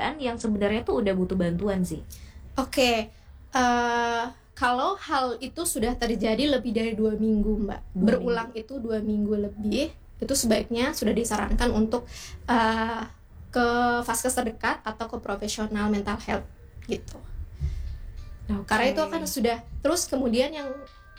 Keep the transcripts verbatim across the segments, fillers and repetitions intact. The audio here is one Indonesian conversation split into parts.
keadaan yang sebenarnya tuh udah butuh bantuan sih? Oke, uh, kalau hal itu sudah terjadi lebih dari dua minggu mbak, Dua berulang minggu. itu dua minggu lebih, itu sebaiknya sudah disarankan untuk uh, ke vaskes terdekat atau ke profesional mental health gitu. Okay. Karena itu akan sudah, terus kemudian yang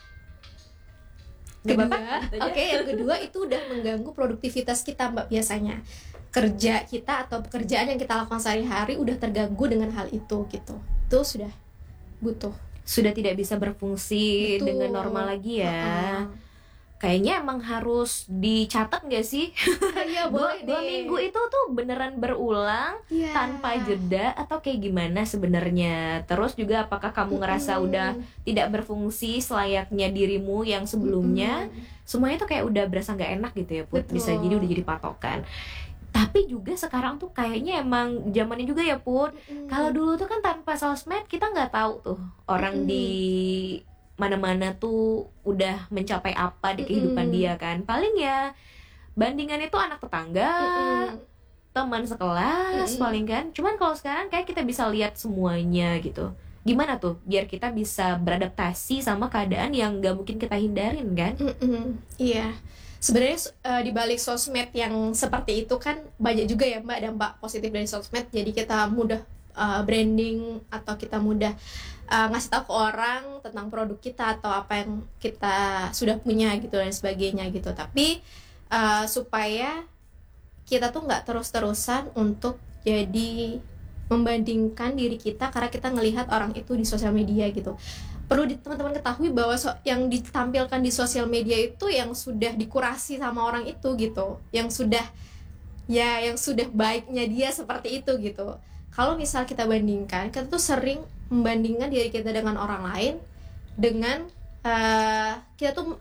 Gak kedua, apa-apa, oke, yang kedua itu udah mengganggu produktivitas kita mbak. Biasanya kerja kita atau pekerjaan yang kita lakukan sehari-hari udah terganggu dengan hal itu gitu. Itu sudah butuh, sudah tidak bisa berfungsi Betul. dengan normal lagi ya. Uh-uh. Kayaknya emang harus dicatat nggak sih? Iya dua, boleh dua deh. minggu itu tuh beneran berulang yeah. tanpa jeda atau kayak gimana sebenarnya? Terus juga apakah kamu ngerasa mm-hmm. udah tidak berfungsi selayaknya dirimu yang sebelumnya? Mm-hmm. Semuanya tuh kayak udah berasa nggak enak gitu ya Put. Betul. Bisa jadi udah jadi patokan. Tapi juga sekarang tuh kayaknya emang zamannya juga ya Put. Mm-hmm. Kalau dulu tuh kan tanpa sosmed kita nggak tahu tuh orang mm-hmm. di mana-mana tuh udah mencapai apa di kehidupan mm-hmm. dia kan. Paling ya bandingannya tuh anak tetangga, mm-hmm. teman sekelas mm-hmm. paling kan. Cuman kalau sekarang kayak kita bisa lihat semuanya gitu. Gimana tuh biar kita bisa beradaptasi sama keadaan yang gak mungkin kita hindarin kan? Mm-hmm. Iya. Sebenarnya uh, di balik sosmed yang seperti itu kan banyak juga ya Mbak dampak positif dari sosmed. Jadi kita mudah uh, branding atau kita mudah Uh, ngasih tahu ke orang tentang produk kita atau apa yang kita sudah punya gitu dan sebagainya gitu. Tapi uh, supaya kita tuh nggak terus-terusan untuk jadi membandingkan diri kita karena kita ngelihat orang itu di sosial media gitu. Perlu di, teman-teman ketahui bahwa so, yang ditampilkan di sosial media itu yang sudah dikurasi sama orang itu gitu, yang sudah ya yang sudah baiknya dia seperti itu gitu. Kalau misal kita bandingkan, kita tuh sering membandingkan diri kita dengan orang lain dengan uh, kita tuh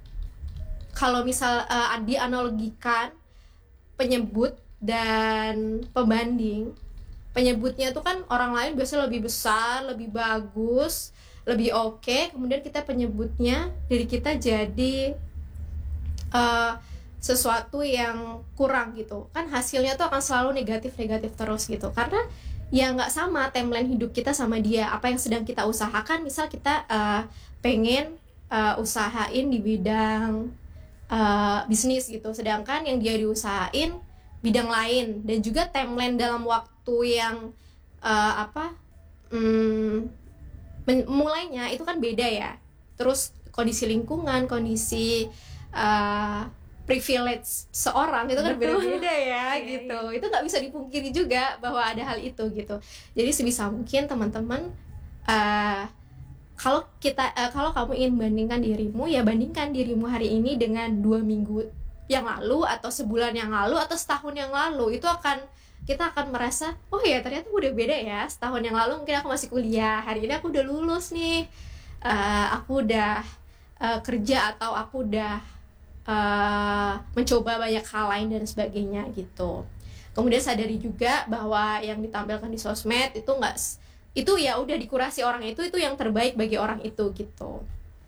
kalau misal uh, dianalogikan penyebut dan pembanding, penyebutnya tuh kan orang lain biasanya lebih besar, lebih bagus, lebih oke, okay. Kemudian kita penyebutnya diri kita jadi uh, sesuatu yang kurang gitu kan, hasilnya tuh akan selalu negatif-negatif terus gitu karena ya nggak sama timeline hidup kita sama dia. Apa yang sedang kita usahakan, misal kita uh, pengen uh, usahain di bidang uh, bisnis gitu, sedangkan yang dia diusahain bidang lain, dan juga timeline dalam waktu yang uh, apa um, mulainya itu kan beda ya. Terus kondisi lingkungan, kondisi uh, privilege seorang itu kan beda-beda ya gitu. Itu nggak bisa dipungkiri juga bahwa ada hal itu gitu. Jadi sebisa mungkin teman-teman uh, kalau kita uh, kalau kamu ingin bandingkan dirimu, ya bandingkan dirimu hari ini dengan dua minggu yang lalu atau sebulan yang lalu atau setahun yang lalu. Itu akan kita akan merasa, oh ya ternyata udah beda ya. Setahun yang lalu mungkin aku masih kuliah, hari ini aku udah lulus nih, uh, aku udah uh, kerja atau aku udah Uh, mencoba banyak hal lain dan sebagainya gitu. Kemudian sadari juga bahwa yang ditampilkan di sosmed itu nggak, itu ya udah dikurasi orang itu, itu yang terbaik bagi orang itu gitu.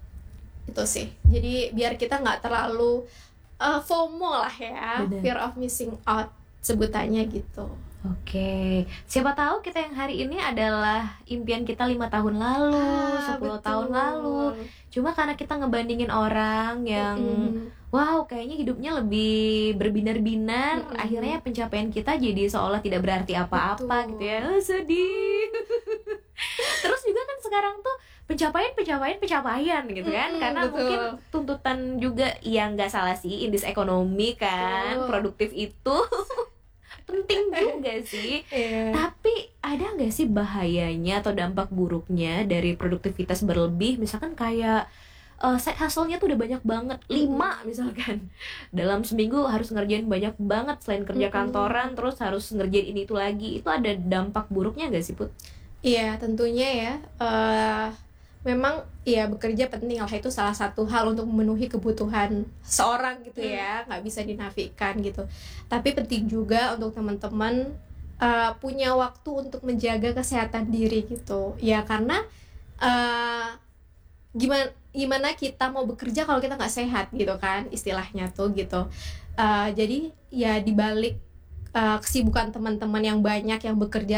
Itu sih. Jadi biar kita nggak terlalu uh, FOMO lah ya, bener. Fear of missing out sebutannya gitu. Oke, siapa tahu kita yang hari ini adalah impian kita lima tahun lalu, ah, sepuluh tahun lalu. Cuma karena kita ngebandingin orang yang mm-hmm. wow, kayaknya hidupnya lebih berbinar-binar, mm-hmm. akhirnya pencapaian kita jadi seolah tidak berarti apa-apa. Betul. Gitu ya. Oh, sedih. Terus juga kan sekarang tuh pencapaian-pencapaian pencapaian gitu kan, mm, karena betul. Mungkin tuntutan juga yang nggak salah sih, indeks ekonomi kan, betul. Produktif itu penting juga sih. Yeah. Tapi ada nggak sih bahayanya atau dampak buruknya dari produktivitas berlebih? Misalkan kayak uh, side hustle-nya tuh udah banyak banget, lima misalkan dalam seminggu harus ngerjain banyak banget, selain kerja kantoran terus harus ngerjain ini itu lagi. Itu ada dampak buruknya nggak sih Put? Iya tentunya ya. Uh, memang ya bekerja penting lah, itu salah satu hal untuk memenuhi kebutuhan seorang gitu ya, nggak bisa dinafikan gitu. Tapi penting juga untuk teman-teman uh, punya waktu untuk menjaga kesehatan diri gitu ya, karena uh, gimana gimana kita mau bekerja kalau kita nggak sehat gitu kan, istilahnya tuh gitu. Uh, jadi ya dibalik uh, kesibukan teman-teman yang banyak yang bekerja